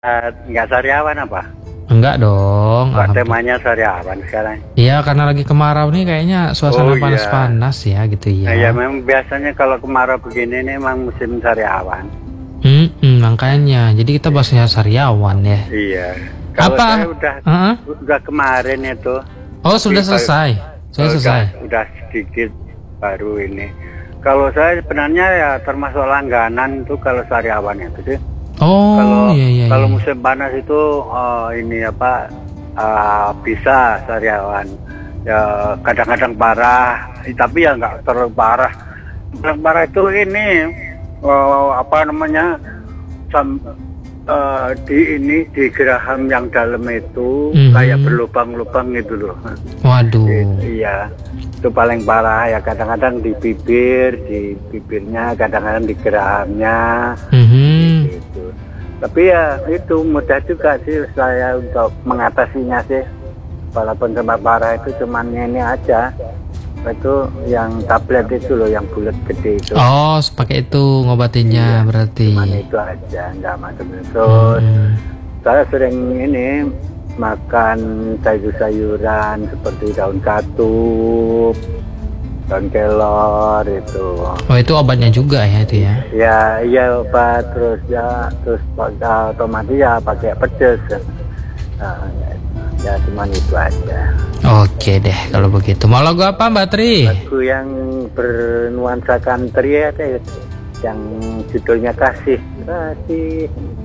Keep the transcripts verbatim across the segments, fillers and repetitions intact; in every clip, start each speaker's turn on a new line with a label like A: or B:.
A: Uh, nggak sariawan apa?
B: Enggak dong.
A: Kok temanya sariawan sekarang?
B: Iya, karena lagi kemarau nih kayaknya suasana
A: Oh,
B: panas-panas
A: iya.
B: ya gitu ya.
A: Nah, ya memang biasanya kalau kemarau begini nih memang musim sariawan.
B: Hmm, hmm, makanya. Jadi kita bahasnya sariawan ya.
A: Iya. Kalau
B: Apa?
A: saya udah
B: uh-huh.
A: udah kemarin itu.
B: Oh, sudah selesai. Sudah
A: udah,
B: selesai.
A: Udah sedikit baru ini. Kalau saya sebenarnya ya termasuk langganan tuh kalau sariawan itu sih.
B: Oh,
A: kalau
B: iya iya.
A: kalau
B: iya.
A: musim panas itu uh, ini apa uh, bisa sariawan. Ya kadang-kadang parah, tapi ya nggak terlalu parah. Yang parah itu ini uh, apa namanya sam, uh, di ini di geraham yang dalam itu mm-hmm. kayak berlubang-lubang gitu loh.
B: Waduh.
A: It, iya, itu paling parah ya. Kadang-kadang di bibir, di bibirnya, kadang-kadang di gerahamnya.
B: Mm-hmm.
A: Gitu. Tapi ya itu mudah juga sih saya untuk mengatasinya sih. Walaupun sama parah itu cuman ini aja. Itu yang tablet itu loh, yang bulat gede itu.
B: Oh, pakai itu ngobatinnya iya, berarti.
A: Cuman itu aja, nggak macam itu. Terus hmm. saya sering ini makan sayur-sayuran seperti daun katup, daun kelor itu.
B: Oh, itu obatnya juga ya itu ya?
A: Ya, iya obat. Terus ya, terus otomatis ya pakai pedes. Nah, ya cuman itu aja.
B: Oke deh kalau begitu. Mau lagu apa Mbak Tri?
A: Lagu yang bernuansa country ya, yang judulnya Kasih. Kasih.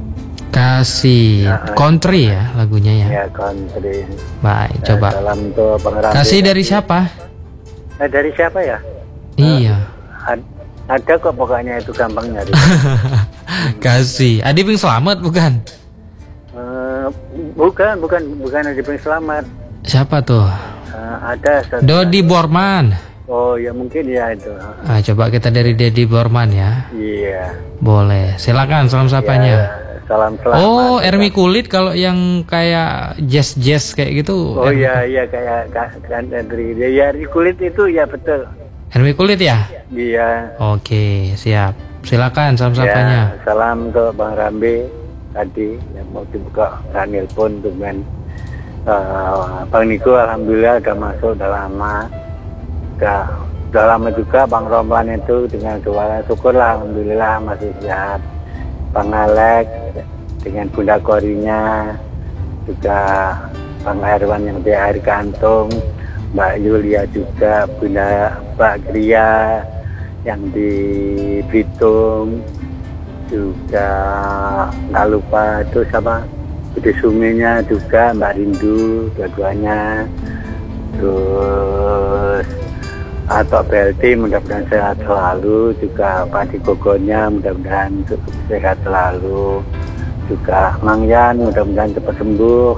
B: Kasih. Nah, country ya lagunya ya?
A: Ya country.
B: Baik,
A: ya,
B: coba.
A: Salam tuh pengerambi.
B: Kasih dari siapa?
A: Eh, dari siapa ya?
B: Iya.
A: Uh, ad, ada kok pokoknya itu gampang nyari.
B: Kasih. Adi Bing Selamat bukan?
A: Uh, bukan, bukan, bukan Adi Bing Selamat.
B: Siapa tuh?
A: Uh, ada satu.
B: Dodi Borman.
A: Oh ya mungkin ya itu.
B: Ah, coba kita dari Dodi Borman ya.
A: Iya.
B: Boleh. Silakan salam sapanya.
A: Ya, salam selamat.
B: Oh, Ermi Kulit kalau yang kayak jazz jazz kayak gitu.
A: Oh iya iya kayak kan dari ya Ermi Kulit itu ya betul.
B: Ermi Kulit ya?
A: Iya.
B: Oke, siap. Silakan salam sapanya.
A: Ya, salam ke Bang Rambe tadi yang mau dibuka Ranil pun dengan Uh, Bang Niko alhamdulillah udah masuk, udah lama udah, udah lama juga. Bang Romlan itu dengan suara syukurlah alhamdulillah masih sehat. Bang Alex dengan Bunda Korinya juga, Bang Herwan yang di air kantung, Mbak Yulia juga, Bunda Mbak Gria yang di Bitung juga, nggak lupa itu sama Budi Suminya juga, Mbak Rindu dua-duanya. Terus atau B L T mudah-mudahan sehat selalu, juga Pak Digogonya mudah-mudahan sehat selalu, juga Mang Yan mudah-mudahan cepat sembuh,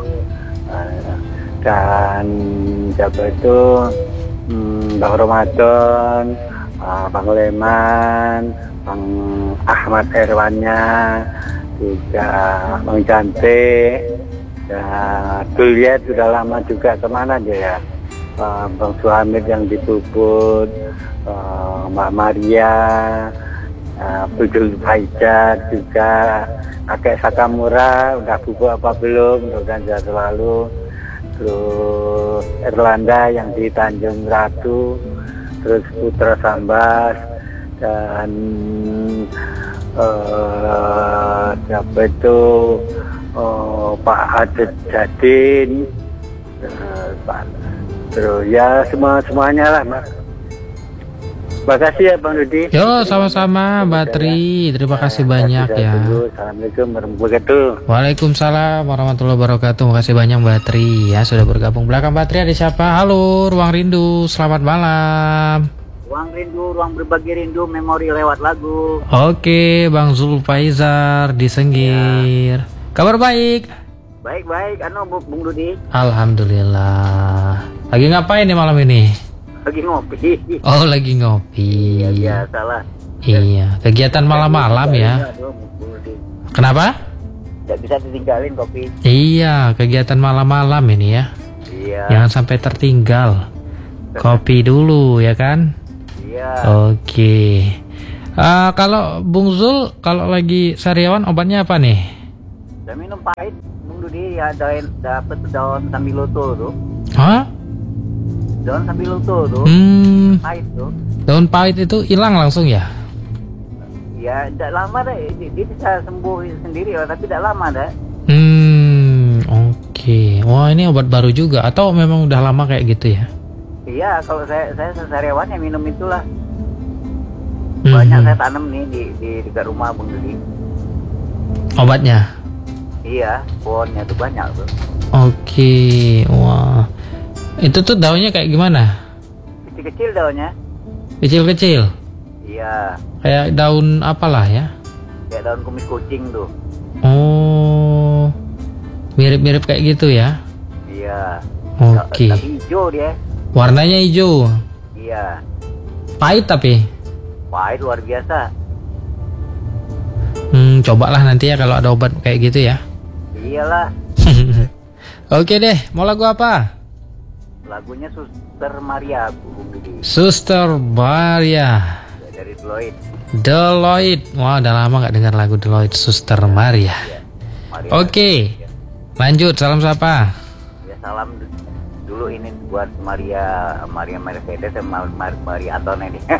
A: dan siapa itu hmm, Bang Ramadan, Bang Leman, Bang Ahmad Herwannya, juga Bang Cantik, ya Juliet sudah lama juga, kemana aja ya, uh, Bang Suhamid yang di Puput, uh, Mbak Maria, uh, Budul Faizat juga, Kakek Sakamura udah bubuk apa belum, mudah-mudahan sehat selalu. Terus Erlanda yang di Tanjung Ratu, terus Putra Sambas, dan Uh, siapa itu uh, Pak Hadid Jadin, uh, Pak, terus ya semua semuanya lah Mbak. Terima kasih ya Bang Dudi.
B: Yo sama-sama Mbak Tri, terima kasih ya, banyak ya.
A: Assalamualaikum warahmatullahi wabarakatuh.
B: Waalaikumsalam warahmatullahi wabarakatuh. Terima kasih banyak Mbak Tri ya sudah bergabung. Belakang Mbak Tri ada siapa? Halo Ruang Rindu, selamat malam.
A: Ruang Rindu, ruang berbagi rindu, memori lewat lagu.
B: Oke, Bang Zulfaizar di Senggir. Ya. Kabar baik?
A: Baik-baik, anu Bung Dudi.
B: Alhamdulillah. Lagi ngapain nih malam ini?
A: Lagi ngopi.
B: Oh, lagi ngopi.
A: Iya, biasa lah.
B: Iya, kegiatan malam-malam ya. Kenapa?
A: Tidak bisa ditinggalin kopi.
B: Iya, kegiatan malam-malam ini ya.
A: Iya.
B: Jangan sampai tertinggal. Kopi dulu ya kan?
A: Iya.
B: Oke. Uh, kalau Bung Zul kalau lagi sariawan obatnya apa nih?
A: Saya minum minum pahit, Bung Dudi, ya daun dapat daun sambiloto tuh.
B: Hah?
A: Daun sambiloto tuh.
B: Hmm,
A: Pahit tuh.
B: daun pahit itu hilang langsung ya?
A: Ya, tidak lama dah. Dia dia bisa sembuh sendiri, tapi tidak lama dah.
B: Hmm, oke. Wah, ini obat baru juga atau memang udah lama kayak gitu ya?
A: Iya, kalau saya saya seharian ya minum itulah. Banyak
B: Mhm.
A: saya tanam nih di di dekat rumah Bung Dudi.
B: Obatnya?
A: Iya, pohonnya tuh banyak tuh.
B: Oke, wah. Itu tuh daunnya kayak gimana?
A: Kecil-kecil daunnya.
B: Kecil-kecil?
A: Iya,
B: Kayak daun apalah ya?
A: kayak daun kumis kucing tuh.
B: Oh, mirip-mirip kayak gitu ya?
A: Iya.
B: Oke.
A: Tapi hijau dia.
B: Warnanya hijau.
A: Iya.
B: Pahit tapi.
A: Pahit luar biasa.
B: Hmm, cobalah nanti ya kalau ada obat kayak gitu ya.
A: Iyalah.
B: Oke deh, mau lagu apa?
A: Lagunya Suster Maria, Bung Didi.
B: Suster Maria.
A: Ya, dari Deloitte.
B: Deloitte. Wah, udah lama nggak dengar lagu Deloitte Suster Maria.
A: Ya. Maria.
B: Oke. Lanjut, salam siapa?
A: Ya, salam du- dulu ini buat Maria, Maria Mercedes sama Mar- Maria Anton ini.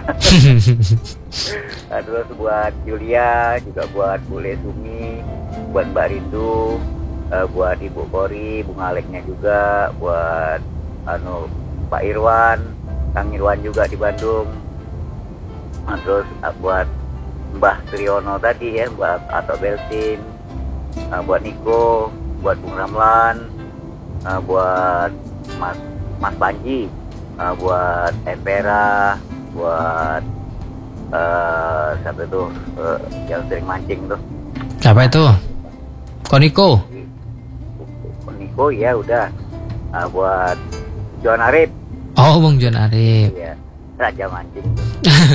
A: Nah, terus buat Julia, juga buat Bule Sumi, buat Mbak Rindu, eh, buat Ibu Kori, Bung Aleknya juga, buat anu Pak Irwan, Kang Irwan juga di Bandung. Nah, terus eh, buat Mbah Triono tadi ya, buat Ato Beltin, eh, buat Niko, buat Bung Ramlan, eh, buat Mas Mas Panji, eh, buat Empera, buat eh siapa itu eh, yang sering mancing tuh.
B: Siapa itu? Koniko.
A: Niko ya udah. Nah, buat John Arif,
B: Oh, Bung John Arif.
A: ya raja mancing tuh.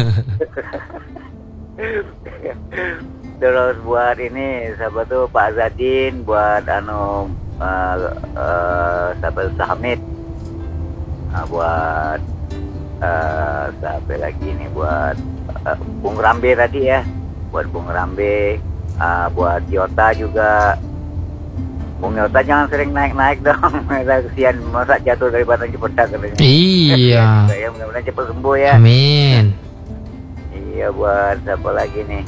A: Terus buat ini siapa tuh Pak Zadin, buat anu eh eh, siapa itu Hamid. Nah, buat eh siapa lagi nih, buat eh, Bung Rambe tadi ya, buat Bung Rambe, eh, buat Yota juga. Bung Yota jangan sering naik-naik dong, kesian masa jatuh dari batang Cipedak katanya.
B: Iya.
A: Ya mudah-mudahan cepat sembuh ya.
B: Amin.
A: Iya, buat siapa lagi nih,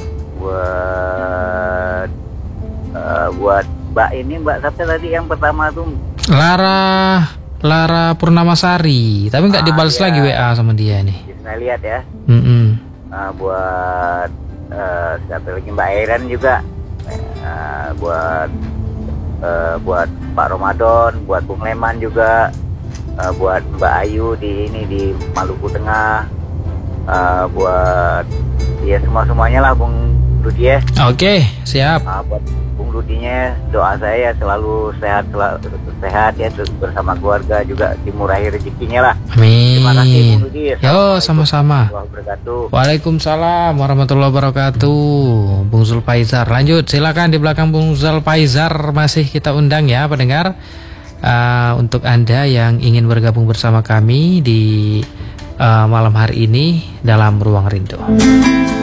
A: buat eh, buat Mbak ini, Mbak siapa tadi yang pertama tuh?
B: Lara Lara Purnamasari, tapi nggak
A: Ah,
B: dibalas
A: iya.
B: lagi W A sama dia nih.
A: Bisa lihat ya.
B: Mm-mm.
A: Nah, buat eh, siapa lagi, Mbak Airan juga. Eh, buat eh, buat Pak Ramadan, buat Bung Leman juga, eh, buat Mbak Ayu di ini di Maluku Tengah, eh, buat ya semua semuanya lah Bung Rudi ya.
B: Oke, siap.
A: Ah, buat Bung Rudinya doa saya selalu sehat, selalu sehat ya, terus bersama keluarga juga dimurahi rezekinya lah. Terima kasih Bung
B: Amin.
A: Rudi.
B: Yo,
A: Assalamualaikum
B: sama-sama.
A: warahmatullahi wabarakatuh.
B: Waalaikumsalam warahmatullahi wabarakatuh. Bung Zulfaizar, lanjut silakan di belakang Bung Zulfaizar masih kita undang ya pendengar. Uh, untuk Anda yang ingin bergabung bersama kami di uh, malam hari ini dalam Ruang Rindu.